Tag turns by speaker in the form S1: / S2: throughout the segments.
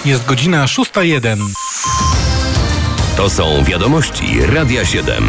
S1: Jest godzina 6:01.
S2: To są wiadomości Radia 7.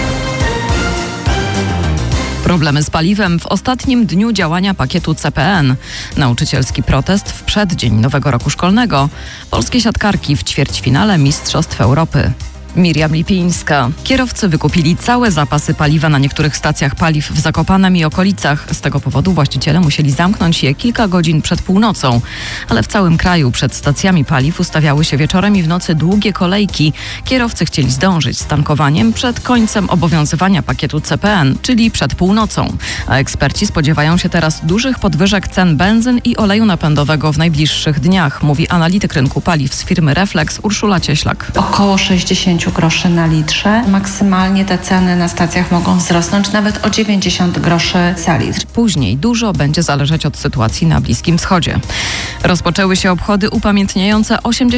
S3: Problemy z paliwem w ostatnim dniu działania pakietu CPN. Nauczycielski protest w przeddzień nowego roku szkolnego. Polskie siatkarki w ćwierćfinale Mistrzostw Europy. Miriam Lipińska. Kierowcy wykupili całe zapasy paliwa na niektórych stacjach paliw w Zakopanem i okolicach. Z tego powodu właściciele musieli zamknąć je kilka godzin przed północą. Ale w całym kraju przed stacjami paliw ustawiały się wieczorem i w nocy długie kolejki. Kierowcy chcieli zdążyć z tankowaniem przed końcem obowiązywania pakietu CPN, czyli przed północą. A eksperci spodziewają się teraz dużych podwyżek cen benzyn i oleju napędowego w najbliższych dniach, mówi analityk rynku paliw z firmy Reflex Urszula Cieślak.
S4: Około 60 groszy na litrze. Maksymalnie te ceny na stacjach mogą wzrosnąć nawet o 90 groszy za litr.
S3: Później dużo będzie zależeć od sytuacji na Bliskim Wschodzie. Rozpoczęły się obchody upamiętniające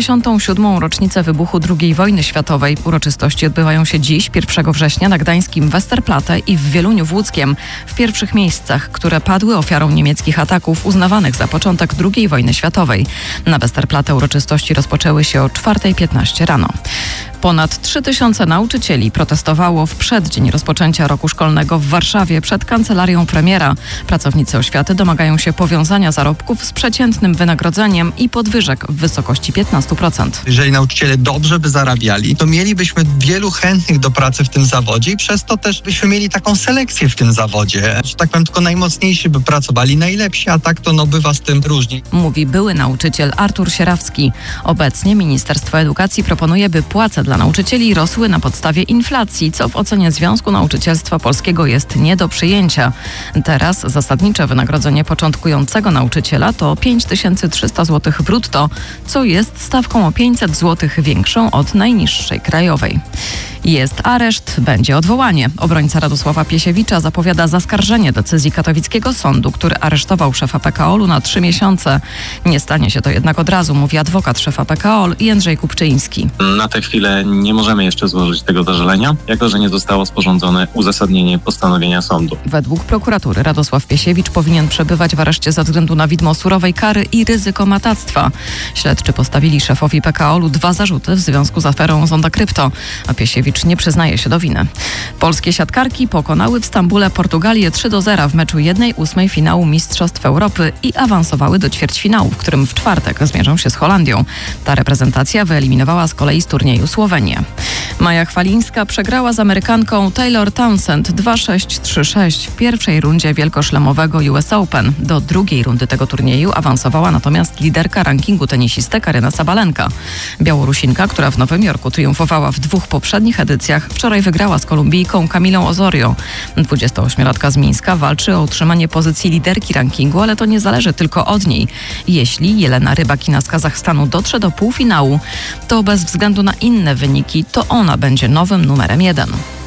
S3: 87. rocznicę wybuchu II wojny światowej. Uroczystości odbywają się dziś, 1 września, na gdańskim Westerplatte i w Wieluniu w Łódzkiem, w pierwszych miejscach, które padły ofiarą niemieckich ataków uznawanych za początek II wojny światowej. Na Westerplatte uroczystości rozpoczęły się o 4:15 rano. Ponad 3000 nauczycieli protestowało w przeddzień rozpoczęcia roku szkolnego w Warszawie przed kancelarią premiera. Pracownicy oświaty domagają się powiązania zarobków z przeciętnym wynagrodzeniem i podwyżek w wysokości 15%.
S5: Jeżeli nauczyciele dobrze by zarabiali, to mielibyśmy wielu chętnych do pracy w tym zawodzie i przez to też byśmy mieli taką selekcję w tym zawodzie. Że tak powiem, tylko najmocniejsi by pracowali, najlepsi, a tak to bywa z tym różnie.
S3: Mówi były nauczyciel Artur Sierawski. Obecnie Ministerstwo Edukacji proponuje, by płace dla nauczycieli rosły na podstawie inflacji, co w ocenie Związku Nauczycielstwa Polskiego jest nie do przyjęcia. Teraz zasadnicze wynagrodzenie początkującego nauczyciela to 5300 zł brutto, co jest stawką o 500 zł większą od najniższej krajowej. Jest areszt, będzie odwołanie. Obrońca Radosława Piesiewicza zapowiada zaskarżenie decyzji katowickiego sądu, który aresztował szefa PKOL-u na 3 miesiące. Nie stanie się to jednak od razu, mówi adwokat szefa PKOL Jędrzej Kupczyński.
S6: Na tę chwilę nie możemy jeszcze złożyć tego zażalenia, jako że nie zostało sporządzone uzasadnienie postanowienia sądu.
S3: Według prokuratury Radosław Piesiewicz powinien przebywać w areszcie ze względu na widmo surowej kary i ryzyko matactwa. Śledczy postawili szefowi PKOL-u 2 zarzuty w związku z aferą Zonda Krypto, a Piesiewicz nie przyznaje się do winy. Polskie siatkarki pokonały w Stambule Portugalię 3-0 w meczu 1/8 finału Mistrzostw Europy i awansowały do ćwierćfinału, w którym w czwartek zmierzą się z Holandią. Ta reprezentacja wyeliminowała z kolei z turnieju Słowenię. Maja Chwalińska przegrała z Amerykanką Taylor Townsend 2-6, 3-6 w pierwszej rundzie wielkoszlemowego US Open. Do drugiej rundy tego turnieju awansowała natomiast liderka rankingu tenisistek Aryna Sabalenka. Białorusinka, która w Nowym Jorku triumfowała w 2 poprzednich edycjach, wczoraj wygrała z Kolumbijką Camilą Osorio. 28-latka z Mińska walczy o utrzymanie pozycji liderki rankingu, ale to nie zależy tylko od niej. Jeśli Jelena Rybakina z Kazachstanu dotrze do półfinału, to bez względu na inne wyniki, to ona będzie nowym numerem 1.